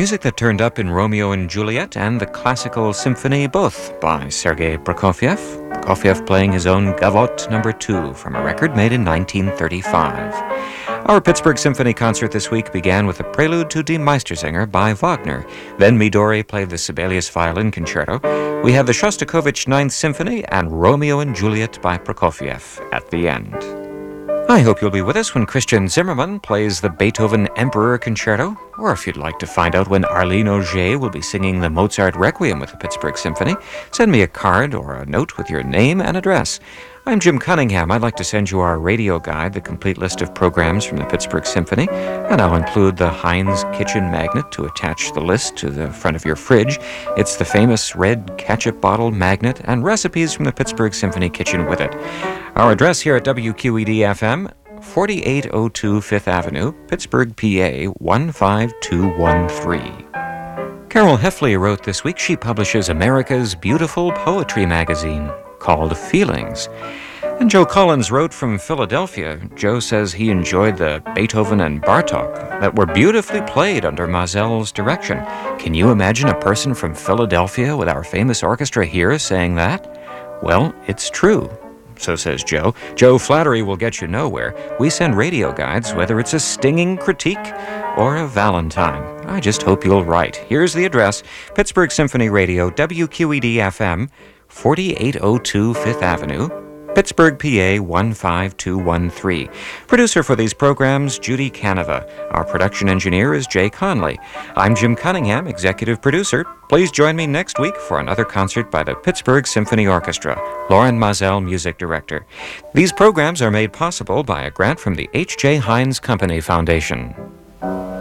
Music that turned up in Romeo and Juliet and the Classical Symphony, both by Sergei Prokofiev. Prokofiev playing his own Gavotte No. 2 from a record made in 1935. Our Pittsburgh Symphony concert this week began with a prelude to Die Meistersinger by Wagner. Then Midori played the Sibelius Violin Concerto. We had the Shostakovich Ninth Symphony and Romeo and Juliet by Prokofiev at the end. I hope you'll be with us when Christian Zimmermann plays the Beethoven Emperor Concerto, or if you'd like to find out when Arlene Auger will be singing the Mozart Requiem with the Pittsburgh Symphony, send me a card or a note with your name and address. I'm Jim Cunningham. I'd like to send you our radio guide, the complete list of programs from the Pittsburgh Symphony, and I'll include the Heinz kitchen magnet to attach the list to the front of your fridge. It's the famous red ketchup bottle magnet and recipes from the Pittsburgh Symphony kitchen with it. Our address here at WQED-FM, 4802 Fifth Avenue, Pittsburgh, PA 15213. Carol Heffley wrote this week she publishes America's Beautiful Poetry magazine, called Feelings. And Joe Collins wrote from Philadelphia. Joe says he enjoyed the Beethoven and Bartok that were beautifully played under Mazel's direction. Can you imagine a person from Philadelphia with our famous orchestra here saying that? Well, it's true. So says Joe. Joe, flattery will get you nowhere. We send radio guides, whether it's a stinging critique or a valentine. I just hope you'll write. Here's the address, Pittsburgh Symphony Radio, WQED-FM, 4802 Fifth Avenue, Pittsburgh, PA 15213. Producer for these programs, Judy Canova. Our production engineer is Jay Conley. I'm Jim Cunningham, executive producer. Please join me next week for another concert by the Pittsburgh Symphony Orchestra. Loren Mazel, music director. These programs are made possible by a grant from the H.J. Heinz Company Foundation.